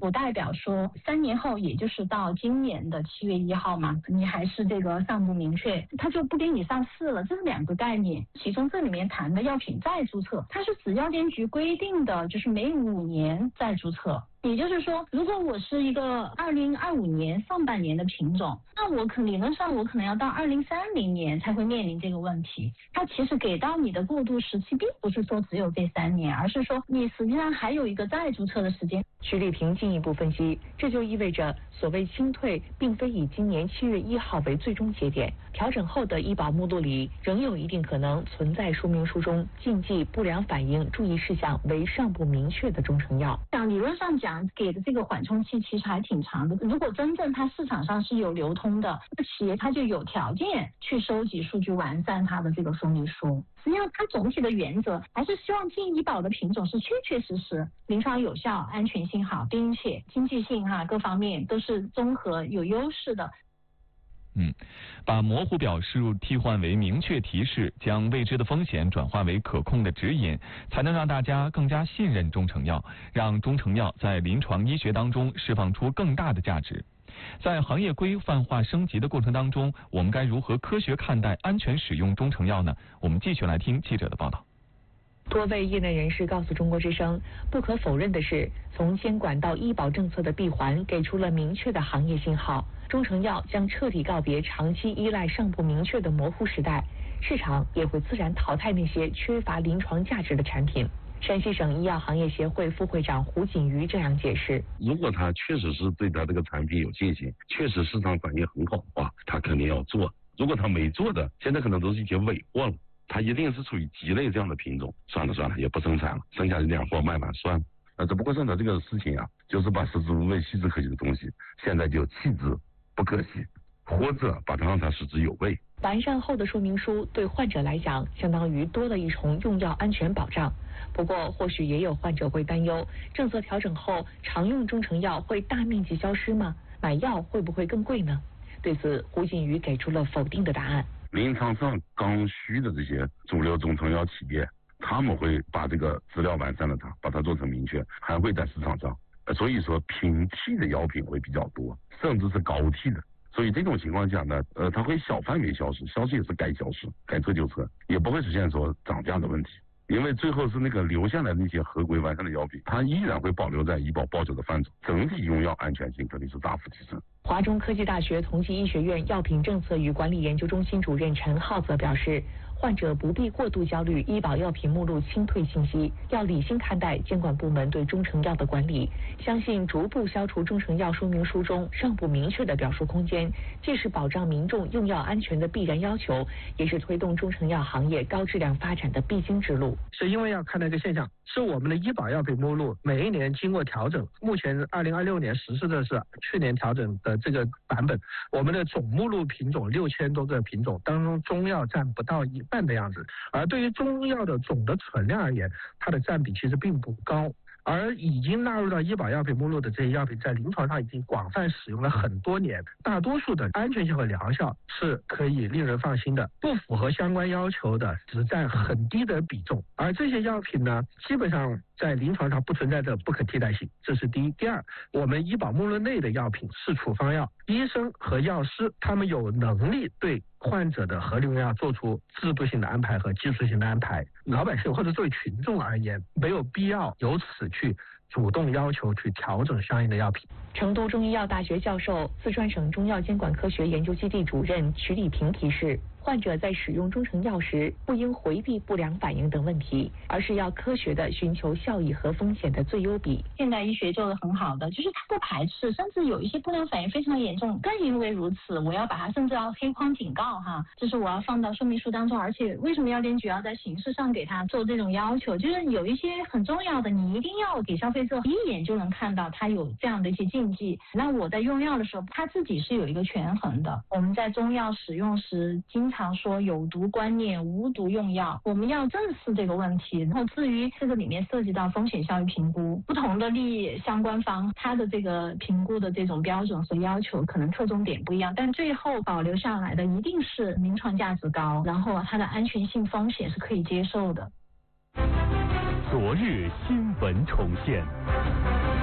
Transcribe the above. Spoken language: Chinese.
不代表说3年后，也就是到今年的7月1号嘛，你还是这个尚不明确，它就不给你上市了，这是2个概念。其中这里面谈的药品再注册，它是指药监局规定的，就是每5年再注册。也就是说，如果我是一个2025年上半年的品种，那我理论上我可能要到2030年才会面临这个问题。它其实给到你的过渡时期，并不是说只有这3年，而是说你实际上还有一个再注册的时间。 徐丽萍进一步分析，这就意味着所谓清退，并非以今年7月1号为最终节点，调整后的医保目录里仍有一定可能存在说明书中禁忌、不良反应、注意事项为尚不明确的中成药。 理论上讲，给的这个缓冲期其实还挺长的。如果真正它市场上是有流通的，那企业它就有条件去收集数据，完善它的这个说明书。实际上，它总体的原则还是希望进医保的品种是确确实实临床有效、安全性好，并且经济性各方面都是综合有优势的。 把模糊表示替换为明确提示，将未知的风险转化为可控的指引，才能让大家更加信任中成药，让中成药在临床医学当中释放出更大的价值。在行业规范化升级的过程当中，我们该如何科学看待安全使用中成药呢？我们继续来听记者的报道。 多位业内人士告诉中国之声，不可否认的是，从监管到医保政策的闭环给出了明确的行业信号，中成药将彻底告别长期依赖尚不明确的模糊时代，市场也会自然淘汰那些缺乏临床价值的产品。山西省医药行业协会副会长胡锦瑜这样解释： 如果他确实是对他这个产品有信心，确实市场反应很好的话，他肯定要做。如果他没做的，现在可能都是一些尾货了，他一定是处于鸡肋这样的品种，算了，也不生产了，剩下的2货卖完算了。只不过现在这个事情就是把食之无味弃之可惜的东西，现在就弃之不可惜，或者把它让它食之有味。 完善后的说明书对患者来讲，相当于多了一重用药安全保障。不过，或许也有患者会担忧，政策调整后，常用中成药会大面积消失吗？买药会不会更贵呢？对此，胡锦瑜给出了否定的答案。 临床上刚需的这些主流中成药企业，他们会把这个资料完善了把它做成明确，还会在市场上。所以说平替的药品会比较多，甚至是高替的。所以这种情况下呢，它会小范围消失，消失也是该消失，该撤就撤，也不会出现说涨价的问题。因为最后是那个留下来的那些合规完善的药品，它依然会保留在医保报销的范畴，整体用药安全性肯定是大幅提升。 华中科技大学同济医学院药品政策与管理研究中心主任陈浩则表示，患者不必过度焦虑医保药品目录清退信息，要理性看待监管部门对中成药的管理，相信逐步消除中成药说明书中尚不明确的表述空间，既是保障民众用药安全的必然要求，也是推动中成药行业高质量发展的必经之路。 是因为要看那个现象，是我们的医保药品目录每一年经过调整，目前2026年实施的是去年调整的这个版本，我们的总目录品种6000多个品种当中，中药占不到1半的样子，而对于中药的总的存量而言，它的占比其实并不高。而已经纳入到医保药品目录的这些药品，在临床上已经广泛使用了很多年，大多数的安全性和疗效是可以令人放心的，不符合相关要求的只占很低的比重。而这些药品呢，基本上在临床上不存在着不可替代性，这是第一。第二，我们医保目录内的药品是处方药，医生和药师他们有能力对患者的合理用药做出制度性的安排和技术性的安排，老百姓或者作为群众而言，没有必要由此去主动要求去调整相应的药品。 成都中医药大学教授、四川省中药监管科学研究基地主任曲礼平提示，患者在使用中成药时，不应回避不良反应等问题，而是要科学的寻求效益和风险的最优比。 现代医学做得很好的，就是它不排斥，甚至有一些不良反应非常严重，更因为如此，我要把它甚至要黑框警告就是我要放到说明书当中。而且为什么药监局要在形式上给他做这种要求，就是有一些很重要的，你一定要给消费者一眼就能看到它有这样的一些禁忌。那我在用药的时候，它自己是有一个权衡的。我们在中药使用时经常说有毒观念，无毒用药，我们要正视这个问题。然后至于这个里面涉及到风险效益评估，不同的利益相关方它的这个评估的这种标准和要求可能侧重点不一样，但最后保留下来的一定是临床价值高，然后它的安全性风险是可以接受的。 昨日新闻重现。